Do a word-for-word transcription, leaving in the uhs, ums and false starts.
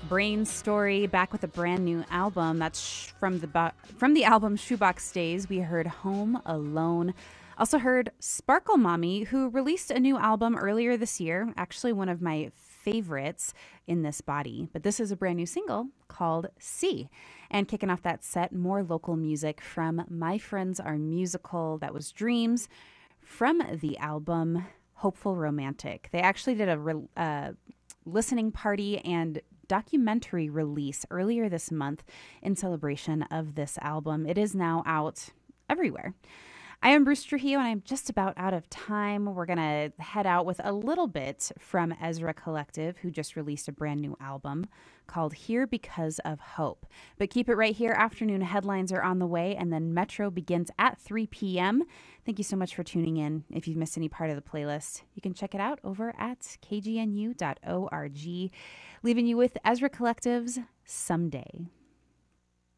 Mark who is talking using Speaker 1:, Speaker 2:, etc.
Speaker 1: Brain Story back with a brand new album. That's sh- from the bo- from the album Shoebox Days. We heard Home Alone. Also heard Sparkle Mommy, who released a new album earlier this year. Actually, one of my favorites in this body. But this is a brand new single called See. And kicking off that set, more local music from My Friends Are Musical. That was Dreams from the album Hopeful Romantic. They actually did a re- uh, listening party and documentary release earlier this month in celebration of this album. It is now out everywhere. I am Bruce Trujillo, and I'm just about out of time. We're going to head out with a little bit from Ezra Collective, who just released a brand new album called Here Because of Hope. But keep it right here. Afternoon headlines are on the way, and then Metro begins at three p.m. Thank you so much for tuning in. If you've missed any part of the playlist, you can check it out over at k g n u dot org. Leaving you with Ezra Collective's Someday.